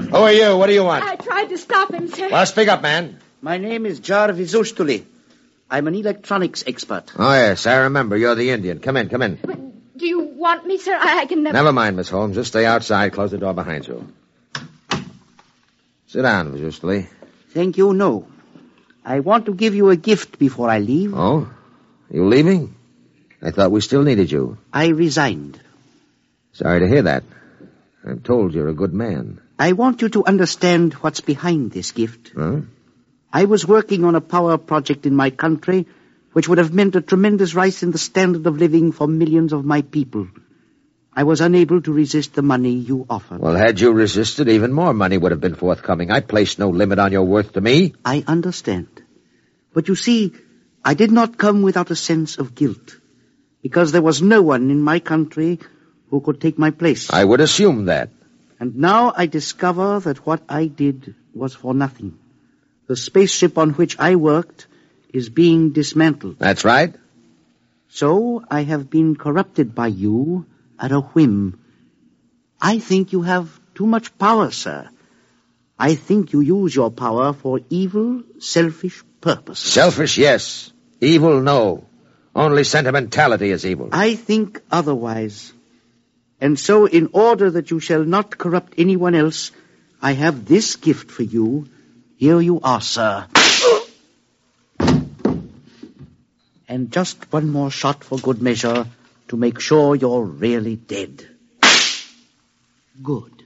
Who are you? What do you want? I tried to stop him, sir. Well, speak up, man. My name is Jarvis Ustuli. I'm an electronics expert. Oh, yes, I remember. You're the Indian. Come in, come in. But do you want me, sir? I can never... Never mind, Miss Holmes. Just stay outside. Close the door behind you. Sit down, Miss Ustuli. Thank you, no. I want to give you a gift before I leave. Oh? You leaving? I thought we still needed you. I resigned. Sorry to hear that. I'm told you're a good man. I want you to understand what's behind this gift. Huh? I was working on a power project in my country which would have meant a tremendous rise in the standard of living for millions of my people. I was unable to resist the money you offered. Well, had you resisted, even more money would have been forthcoming. I placed no limit on your worth to me. I understand. But you see, I did not come without a sense of guilt, because there was no one in my country who could take my place. I would assume that. And now I discover that what I did was for nothing. The spaceship on which I worked is being dismantled. That's right. So I have been corrupted by you at a whim. I think you have too much power, sir. I think you use your power for evil, selfish purposes. Selfish, yes. Evil, no. Only sentimentality is evil. I think otherwise. And so, in order that you shall not corrupt anyone else, I have this gift for you. Here you are, sir. And just one more shot for good measure to make sure you're really dead. Good.